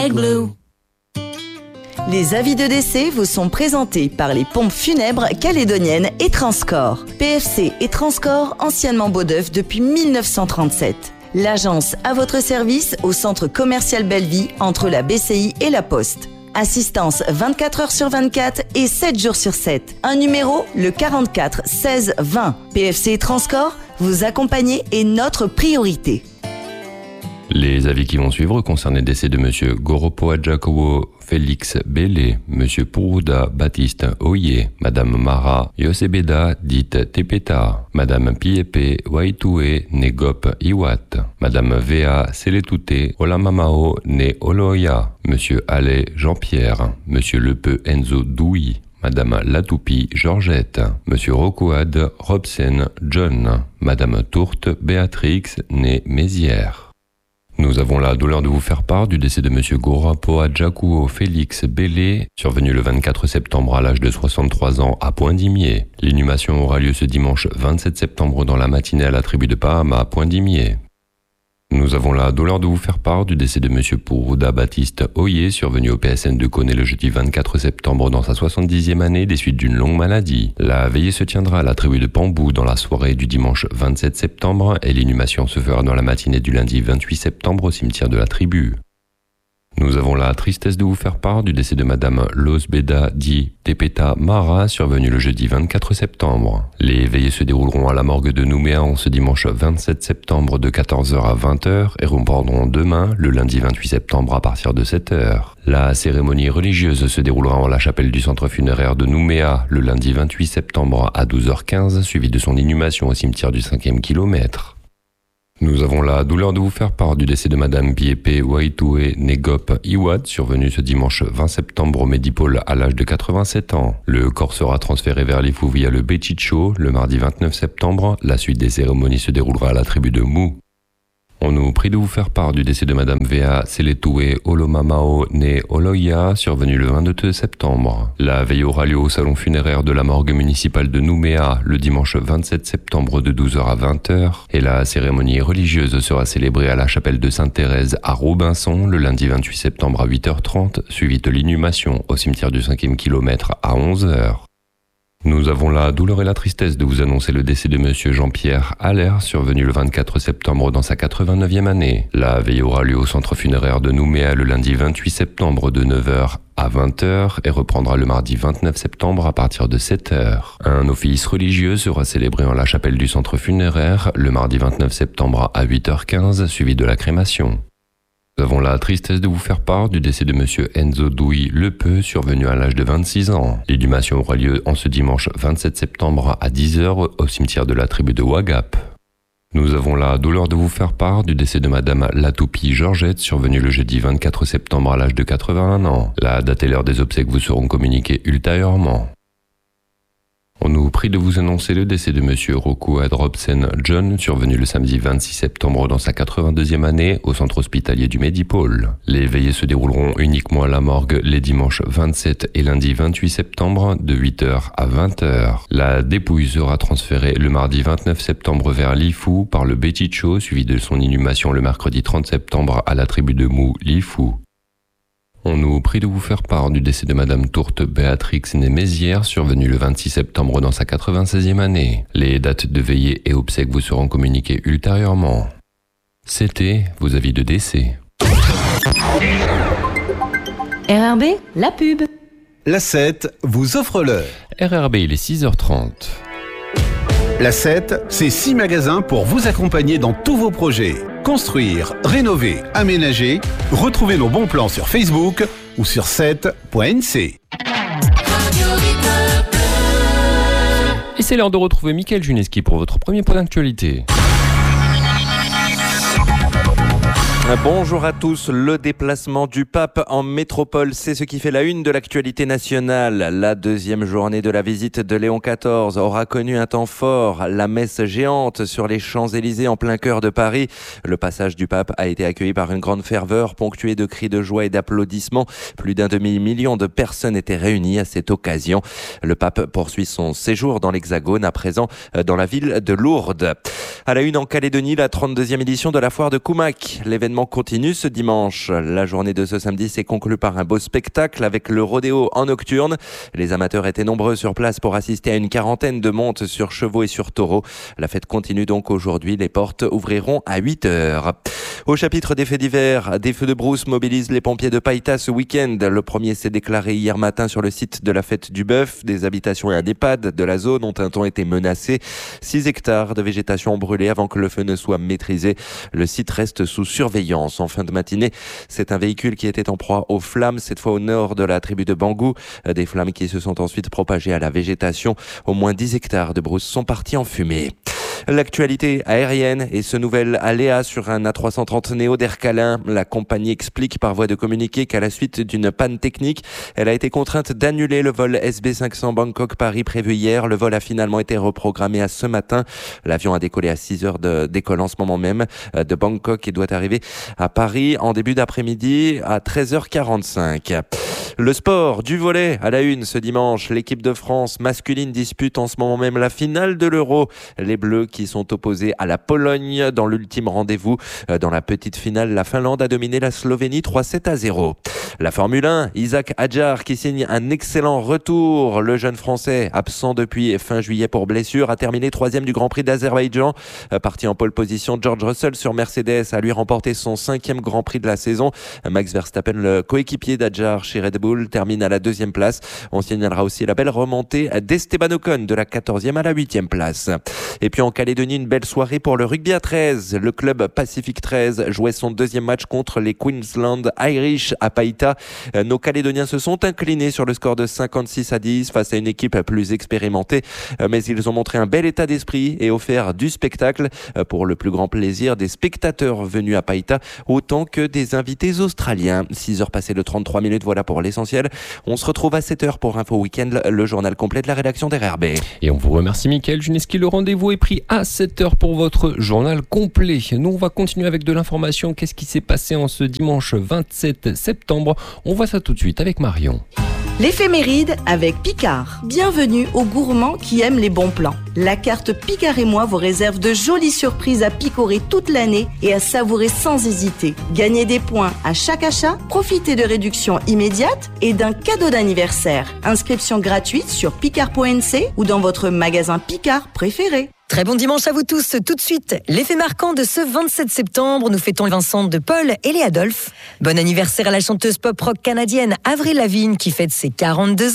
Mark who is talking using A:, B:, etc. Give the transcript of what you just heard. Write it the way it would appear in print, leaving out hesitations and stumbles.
A: Glue.
B: Les avis de décès vous sont présentés par les pompes funèbres calédoniennes et Transcorps. PFC et Transcorps, anciennement Beaudeuf depuis 1937. L'agence à votre service au centre commercial Belleville entre la BCI et la Poste. Assistance 24 heures sur 24 et 7 jours sur 7. Un numéro, le 44 16 20. PFC et Transcorps, vous accompagner est notre priorité.
C: Les avis qui vont suivre concernent les décès de M. Goropoa Jacobo Félix Bélé, M. Puruda Baptiste Oye, Mme Mara Yosebeda dite Tepeta, Mme Piepe Waitue Negop Iwat, Mme Vea Seletute Olamamao Ne Oloya, M. Ale Jean-Pierre, M. Lepeu Enzo Doui, Madame Latoupi Georgette, Monsieur Rocoade Robsen John, Madame Tourte Béatrix née Mézières. Nous avons la douleur de vous faire part du décès de Monsieur Goropoa Jacuo Félix Bélé, survenu le 24 septembre à l'âge de 63 ans à Point-d'Imier. L'inhumation aura lieu ce dimanche 27 septembre dans la matinée à la tribu de Pahama à Point-d'Imier. Nous avons la douleur de vous faire part du décès de M. Puruda Baptiste Oye, survenu au PSN de Coné le jeudi 24 septembre dans sa 70e année des suites d'une longue maladie. La veillée se tiendra à la tribu de Pambou dans la soirée du dimanche 27 septembre et l'inhumation se fera dans la matinée du lundi 28 septembre au cimetière de la tribu. Nous avons la tristesse de vous faire part du décès de Madame Losbeda Di Tepeta Mara, survenue le jeudi 24 septembre. Les veillées se dérouleront à la morgue de Nouméa ce dimanche 27 septembre de 14h à 20h et reprendront demain, le lundi 28 septembre à partir de 7h. La cérémonie religieuse se déroulera en la chapelle du centre funéraire de Nouméa le lundi 28 septembre à 12h15, suivi de son inhumation au cimetière du 5e kilomètre. Nous avons la douleur de vous faire part du décès de Madame Piepe Waitue Negop Iwat, survenue ce dimanche 20 septembre au Médipôle à l'âge de 87 ans. Le corps sera transféré vers Lifou via le Bechicho le mardi 29 septembre. La suite des cérémonies se déroulera à la tribu de Mou. On nous prie de vous faire part du décès de Madame Vea Seletue Olomamao Ne Oloya, survenue le 22 septembre. La veille aura lieu au salon funéraire de la morgue municipale de Nouméa le dimanche 27 septembre de 12h à 20h et la cérémonie religieuse sera célébrée à la chapelle de Sainte-Thérèse à Robinson le lundi 28 septembre à 8h30, suivie de l'inhumation au cimetière du 5e kilomètre à 11h. Nous avons la douleur et la tristesse de vous annoncer le décès de Monsieur Jean-Pierre Haller, survenu le 24 septembre dans sa 89e année. La veille aura lieu au centre funéraire de Nouméa le lundi 28 septembre de 9h à 20h et reprendra le mardi 29 septembre à partir de 7h. Un office religieux sera célébré en la chapelle du centre funéraire le mardi 29 septembre à 8h15, suivi de la crémation. Nous avons la tristesse de vous faire part du décès de Monsieur Enzo Doui Lepeu, survenu à l'âge de 26 ans. L'inhumation aura lieu en ce dimanche 27 septembre à 10h au cimetière de la tribu de Wagap. Nous avons la douleur de vous faire part du décès de Madame Latoupi Georgette, survenue le jeudi 24 septembre à l'âge de 81 ans. La date et l'heure des obsèques vous seront communiquées ultérieurement. On nous prie de vous annoncer le décès de Monsieur Rocoade Robsen John, survenu le samedi 26 septembre dans sa 82e année au centre hospitalier du Médipôle. Les veillées se dérouleront uniquement à la morgue les dimanches 27 et lundi 28 septembre de 8h à 20h. La dépouille sera transférée le mardi 29 septembre vers Lifou par le Bechicho, suivi de son inhumation le mercredi 30 septembre à la tribu de Mou, Lifou. On nous prie de vous faire part du décès de Madame Tourte Béatrix née Mézières, survenue le 26 septembre dans sa 96e année. Les dates de veillée et obsèques vous seront communiquées ultérieurement. C'était vos avis de décès.
A: RRB, la pub.
D: La 7 vous offre l'heure.
C: RRB, il est 6h30.
D: La 7, c'est 6 magasins pour vous accompagner dans tous vos projets. Construire, rénover, aménager. Retrouvez nos bons plans sur Facebook ou sur 7.nc.
C: Et c'est l'heure de retrouver Mickaël Juneski pour votre premier point d'actualité.
E: Bonjour à tous. Le déplacement du pape en métropole, c'est ce qui fait la une de l'actualité nationale. La deuxième journée de la visite de Léon XIV aura connu un temps fort. La messe géante sur les Champs-Élysées en plein cœur de Paris. Le passage du pape a été accueilli par une grande ferveur, ponctuée de cris de joie et d'applaudissements. Plus d'un demi-million de personnes étaient réunies à cette occasion. Le pape poursuit son séjour dans l'Hexagone, à présent dans la ville de Lourdes. À la une en Calédonie, la 32e édition de la foire de Koumak. L'événement l'événement continue ce dimanche. La journée de ce samedi s'est conclue par un beau spectacle avec le rodéo en nocturne. Les amateurs étaient nombreux sur place pour assister à une quarantaine de montes sur chevaux et sur taureaux. La fête continue donc aujourd'hui. Les portes ouvriront à 8h. Au chapitre des faits divers, des feux de brousse mobilisent les pompiers de Païta ce week-end. Le premier s'est déclaré hier matin sur le site de la fête du bœuf. Des habitations et un EHPAD de la zone ont un temps été menacés. 6 hectares de végétation ont brûlé avant que le feu ne soit maîtrisé. Le site reste sous surveillance. En fin de matinée, c'est un véhicule qui était en proie aux flammes, cette fois au nord de la tribu de Bangou. Des flammes qui se sont ensuite propagées à la végétation. Au moins 10 hectares de brousse sont partis en fumée. L'actualité aérienne et ce nouvel aléa sur un A330 Neo d'Air Calin. La compagnie explique par voie de communiqué qu'à la suite d'une panne technique, elle a été contrainte d'annuler le vol SB500 Bangkok-Paris prévu hier. Le vol a finalement été reprogrammé à ce matin. L'avion a décollé à 6h de décolle en ce moment même de Bangkok et doit arriver à Paris en début d'après-midi à 13h45. Le sport, du volley à la une ce dimanche. L'équipe de France masculine dispute en ce moment même la finale de l'Euro. Les Bleus qui sont opposés à la Pologne dans l'ultime rendez-vous. Dans la petite finale, la Finlande a dominé la Slovénie 3-7-0. La Formule 1, Isaac Hadjar qui signe un excellent retour. Le jeune Français, absent depuis fin juillet pour blessure, a terminé 3e du Grand Prix d'Azerbaïdjan. Parti en pole position, George Russell sur Mercedes a lui remporté son 5e Grand Prix de la saison. Max Verstappen, le coéquipier d'Hadjar chez Red Bull, termine à la 2e place. On signalera aussi la belle remontée d'Esteban Ocon de la 14e à la 8e place. Et puis en Calédonie, une belle soirée pour le rugby à 13. Le club Pacific 13 jouait son 2e match contre les Queensland Irish à Païta. Nos Calédoniens se sont inclinés sur le score de 56-10 face à une équipe plus expérimentée. Mais ils ont montré un bel état d'esprit et offert du spectacle pour le plus grand plaisir des spectateurs venus à Païta autant que des invités australiens. 6h passées de 33 minutes, voilà pour l'essentiel. On se retrouve à 7h pour Info Week-end, le journal complet de la rédaction d'RRB.
C: Et on vous remercie Mickaël Juneski. Le rendez-vous est pris à 7h pour votre journal complet. Nous, on va continuer avec de l'information. Qu'est-ce qui s'est passé en ce dimanche 27 septembre? On voit ça tout de suite avec Marion.
B: L'éphéméride avec Picard. Bienvenue aux gourmands qui aiment les bons plans. La carte Picard et moi vous réserve de jolies surprises à picorer toute l'année et à savourer sans hésiter. Gagnez des points à chaque achat, profitez de réductions immédiates et d'un cadeau d'anniversaire. Inscription gratuite sur picard.nc ou dans votre magasin Picard préféré.
A: Très bon dimanche à vous tous. Tout de suite, l'effet marquant de ce 27 septembre, nous fêtons Vincent de Paul et les Adolphe. Bon anniversaire à la chanteuse pop-rock canadienne Avril Lavigne qui fête ses 42 ans.